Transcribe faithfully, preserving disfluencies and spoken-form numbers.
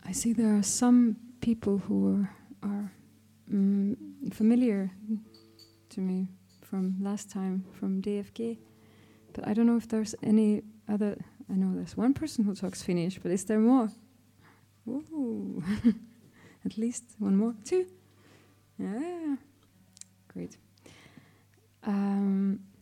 I see there are some people who are, are mm, familiar to me from last time, from D F G. But I don't know if there's any other... I know there's one person who talks Finnish, but is there more? Ooh. At least one more. Two? Yeah. Great. Um,